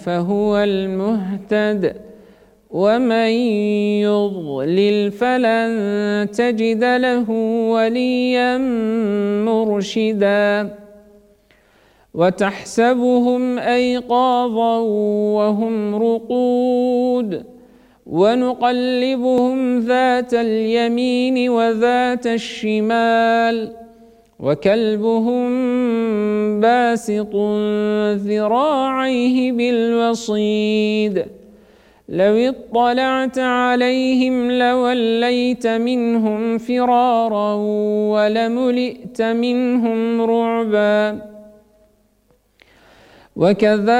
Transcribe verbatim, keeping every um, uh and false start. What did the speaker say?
فهو المهتد ومن يضلل فلن تجد له وليا مرشدا وتحسبهم أيقاظا وهم رقود ونقلبهم ذات اليمين وذات الشمال وكلبهم باسط ذراعيه بالوصيد لو اطلعت عليهم لوليت منهم فرارا ولملئت منهم رعبا وكذلك